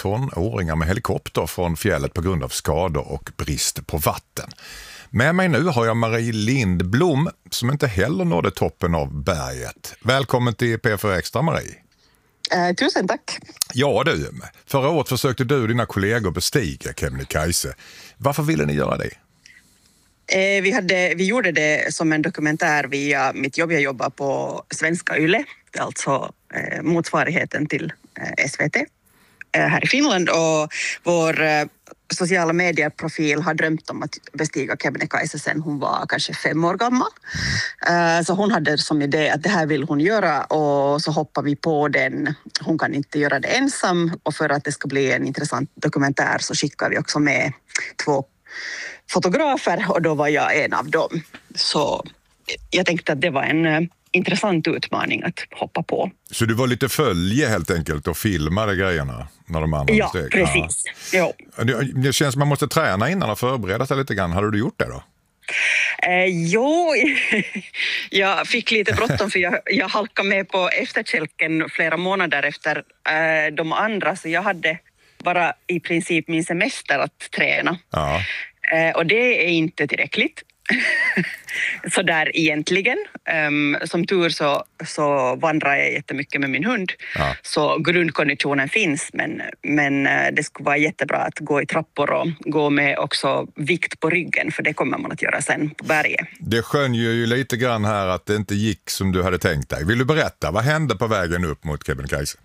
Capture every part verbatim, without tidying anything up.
tonåringar med helikopter från fjället på grund av skador och brist på vatten. Med mig nu har jag Marie Lindblom som inte heller nådde toppen av berget. Välkommen till P F R Extra, Marie. Eh, tusen tack. Ja du, förra året försökte du och dina kollegor bestiga Kebnekaise. Varför ville ni göra det? Eh, vi, hade, vi gjorde det som en dokumentär via mitt jobb. Jag jobbar på Svenska Yle, alltså eh, motsvarigheten till eh, S V T eh, här i Finland. Och vår eh, sociala medieprofil har drömt om att bestiga Kebnekaise sedan hon var kanske fem år gammal. Uh, så hon hade som idé att det här vill hon göra, och så hoppar vi på den. Hon kan inte göra det ensam, och för att det ska bli en intressant dokumentär så skickar vi också med två fotografer, och då var jag en av dem. Så jag tänkte att det var en uh, intressant utmaning att hoppa på. Så du var lite följe helt enkelt och filmade grejerna när de andra Ja, steg? precis. Ja. Det, det känns som man måste träna innan och förbereda sig lite grann. Hade du gjort det då? Eh, jo, jag fick lite bråttom för jag, jag halkade med på efterkälken flera månader efter eh, de andra, så jag hade bara i princip min semester att träna. Ja. Eh, och det är inte tillräckligt. Så där egentligen. Um, som tur så, så vandrar jag jättemycket med min hund. Ja. Så grundkonditionen finns, men, men det skulle vara jättebra att gå i trappor och gå med också vikt på ryggen, för det kommer man att göra sen på berget. Det skönjer ju lite grann här att det inte gick som du hade tänkt dig. Vill du berätta, vad hände på vägen upp mot Kebnekaise?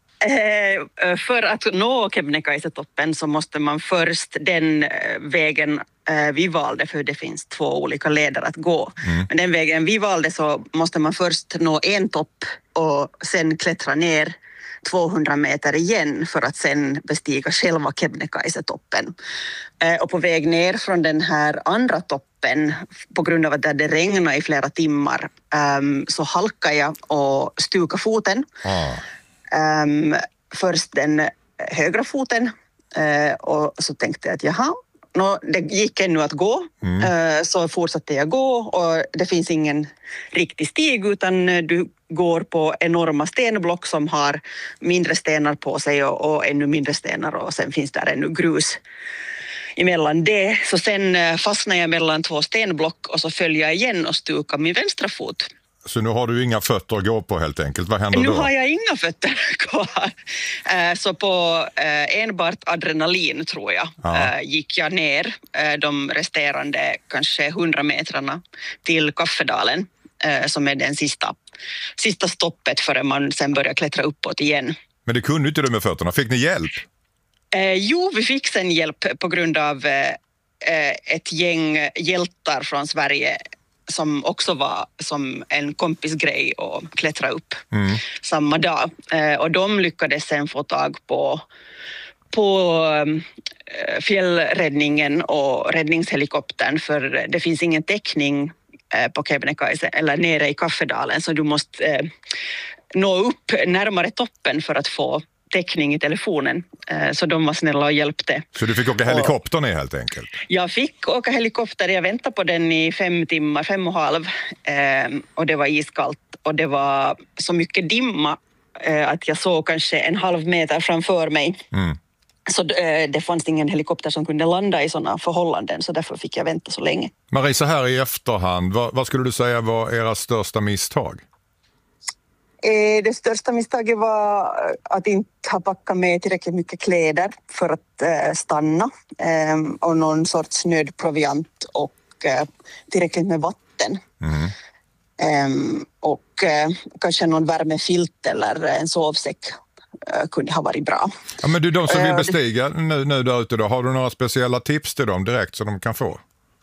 Eh, för att nå Kebnekaise-toppen så måste man först den vägen eh, vi valde, för det finns två olika leder att gå. Mm. Men den vägen vi valde så måste man först nå en topp och sen klättra ner tvåhundra meter igen för att sen bestiga själva Kebnekaise-toppen. Eh, och på väg ner från den här andra toppen, på grund av att det regnade i flera timmar, eh, så halkade jag och stukade foten. Ah. Um, först den högra foten uh, och så tänkte jag att jaha, no, det gick ännu att gå. Mm. Uh, så fortsatte jag gå, och det finns ingen riktig stig utan du går på enorma stenblock som har mindre stenar på sig och, och ännu mindre stenar, och sen finns där ännu grus emellan det. Så sen uh, fastnade jag mellan två stenblock och så följde jag igen och stukade min vänstra fot. Så nu har du inga fötter att gå på helt enkelt. Vad händer nu då? Nu har jag inga fötter kvar. Så på enbart adrenalin, tror jag, ja. gick jag ner de resterande kanske hundra metrarna till Kaffedalen, som är den sista, sista stoppet före man sen börjar klättra uppåt igen. Men det kunde inte du med fötterna. Fick ni hjälp? Eh, jo, vi fick sen hjälp på grund av eh, ett gäng hjältar från Sverige som också var som en kompisgrej och klättra upp mm. samma dag. Eh, och de lyckades sen få tag på, på eh, fjällräddningen och räddningshelikoptern, för det finns ingen täckning eh, på Kebnekaise eller nere i Kaffedalen, så du måste eh, nå upp närmare toppen för att få täckning i telefonen. Så de var snälla och hjälpte. Så du fick åka helikopter ner helt enkelt? Jag fick åka helikopter. Jag väntade på den i fem timmar, fem och halv. Och det var iskallt. Och det var så mycket dimma att jag såg kanske en halv meter framför mig. Mm. Så det fanns ingen helikopter som kunde landa i sådana förhållanden. Så därför fick jag vänta så länge. Marie, så här i efterhand, vad, vad skulle du säga var era största misstag? Det största misstaget var att inte ha packat med tillräckligt mycket kläder för att eh, stanna eh, och någon sorts nödproviant och eh, tillräckligt med vatten. Mm. Eh, och eh, kanske någon värmefilt eller en sovsäck eh, kunde ha varit bra. Ja, men du, de som vill bestiga nu, nu där ute då, har du några speciella tips till dem direkt så de kan få?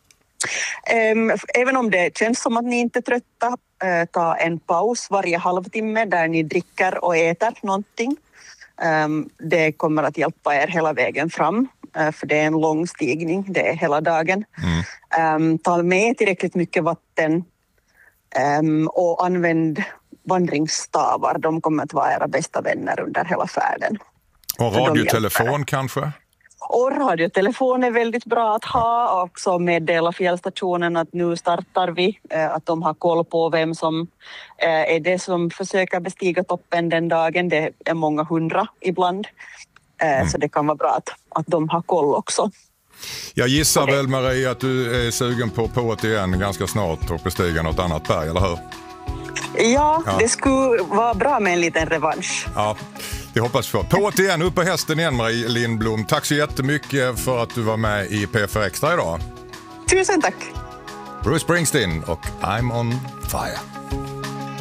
Även om det känns som att ni inte är trötta, ta en paus varje halvtimme där ni dricker och äter någonting. Det kommer att hjälpa er hela vägen fram, för det är en lång stigning, det är hela dagen. Mm. Ta med tillräckligt mycket vatten och använd vandringsstavar. De kommer att vara era bästa vänner under hela färden. Och radiotelefon kanske? Och radiotelefon är väldigt bra att ha, och också meddela fjällstationen att nu startar vi, att de har koll på vem som är det som försöker bestiga toppen den dagen. Det är många hundra ibland. Mm. Så det kan vara bra att, att de har koll också. Jag gissar väl, Marie, att du är sugen på på igen ganska snart och bestiga något annat berg, eller hur? Ja, ja, det skulle vara bra med en liten revansch. Ja, det hoppas vi på. På igen, upp på hästen igen, Marie Lindblom. Tack så jättemycket för att du var med i P F Extra idag. Tusen tack. Bruce Springsteen och I'm on fire.